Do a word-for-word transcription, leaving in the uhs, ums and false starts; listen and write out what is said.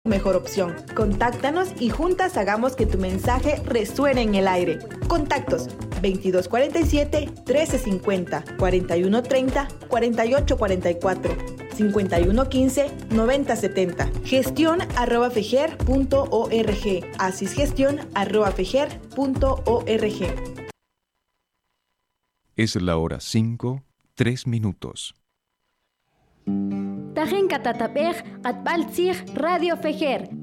mejor opción. Contáctanos y juntas hagamos que tu mensaje resuene en el aire. Contactos veintidós cuarenta y siete, trece cincuenta, cuarenta y uno treinta, cuarenta y ocho cuarenta y cuatro, cincuenta y uno quince, noventa setenta. Gestión arroba fejer punto org. Asisgestión arroba fejer punto org. Es la hora cinco, tres minutos. Tajen katatapej atbaltzig Radio Fejer,